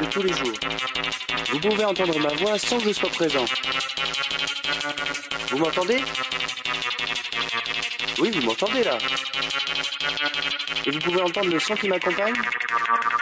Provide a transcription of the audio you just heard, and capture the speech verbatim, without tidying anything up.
tous les jours. Vous pouvez entendre ma voix sans que je sois présent. Vous m'entendez? Oui, vous m'entendez là. Et vous pouvez entendre le son qui m'accompagne?